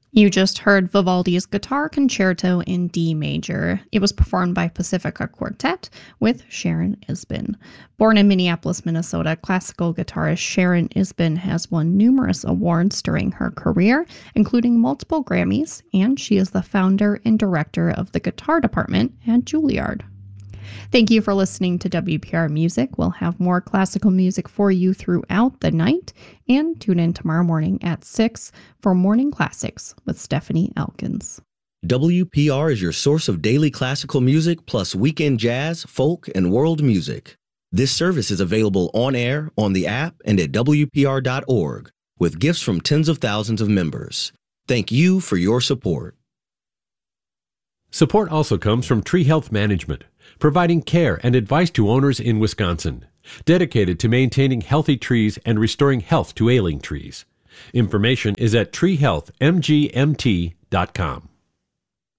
You just heard Vivaldi's Guitar Concerto in D major. It was performed by Pacifica Quartet with Sharon Isbin. Born in Minneapolis, Minnesota, classical guitarist Sharon Isbin has won numerous awards during her career, including multiple Grammys, and she is the founder and director of the guitar department at Juilliard. Thank you for listening to WPR Music. We'll have more classical music for you throughout the night, and tune in tomorrow morning at 6 for Morning Classics with Stephanie Elkins. WPR is your source of daily classical music plus weekend jazz, folk, and world music. This service is available on air, on the app, and at WPR.org, with gifts from tens of thousands of members. Thank you for your support. Support also comes from Tree Health Management, providing care and advice to owners in Wisconsin, dedicated to maintaining healthy trees and restoring health to ailing trees. Information is at treehealthmgmt.com.